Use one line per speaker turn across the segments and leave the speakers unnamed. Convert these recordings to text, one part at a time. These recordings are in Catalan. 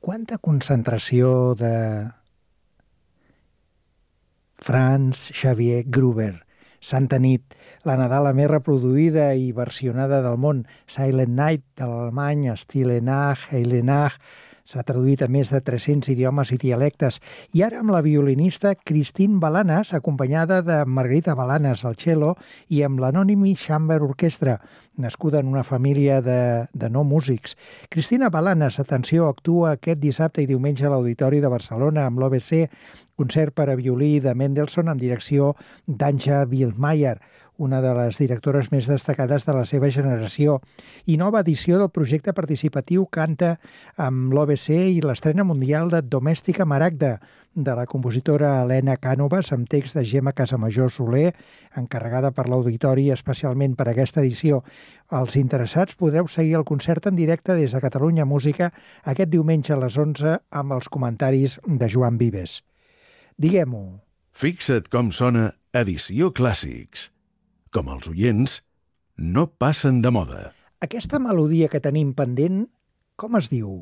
quanta concentració de Franz Xavier Gruber. Santa nit, la Nadala més reproduïda i versionada del món, Silent Night, de l'alemany, Stille Nacht, Heile Nacht, s'ha traduït a més de 300 idiomes i dialectes. I ara amb la violinista Christine Balanas, acompanyada de Margarita Balanas al cello i amb l'Anonymi Chamber Orchestra, nascuda en una família de no músics. Cristina Balanas, atenció, actua aquest dissabte i diumenge a l'Auditori de Barcelona amb l'OBC, concert per a violí de Mendelssohn amb direcció d'Anja Wilmayer, una de les directores més destacades de la seva generació, i nova edició del projecte participatiu Canta amb l'OBC i l'estrena mundial de Domèstica Maragda, de la compositora Helena Cànovas, amb text de Gemma Casamajor Soler, encarregada per l'Auditori especialment per aquesta edició. Els interessats podreu seguir el concert en directe des de Catalunya Música aquest diumenge a les 11 amb els comentaris de Joan Vives. Diguem-ho.
Fixa't com sona Edició Clàssics. Com els oients, no passen de moda.
Aquesta melodia que tenim pendent, com es diu?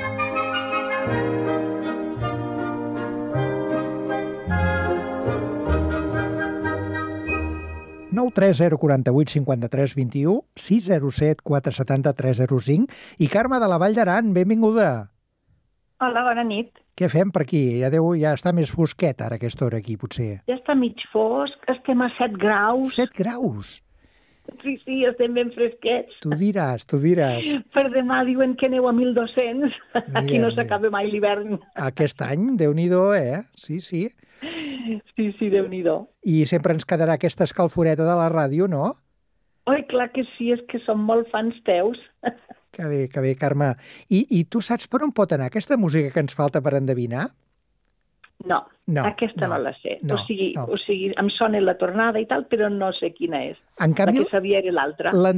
...9 3 0 48 53 21, 607 470 305 i Carme de la Vall d'Aran, benvinguda.
Hola, bona nit.
Què fem per aquí? Ja està més fosquet ara aquesta hora aquí, potser.
Ja està mig fosc, estem a 7 graus.
7 graus?
Sí, estem ben fresquets.
Tu diràs.
Per demà diuen que aneu a 1.200. Aquí no s'acaba mai l'hivern.
Aquest any, Déu-n'hi-do, Sí.
Sí, Déu-n'hi-do.
I sempre ens quedarà aquesta escalforeta de la ràdio, no?
Oi, clar que sí, és que som molt fans teus.
Que bé, Carme. I tu saps per on pot anar aquesta música que ens falta per endevinar?
No, aquesta no la sé.
No.
O sigui, em sona la tornada i tal, però no sé quina és.
En canvi,
la que sabia era l'altra.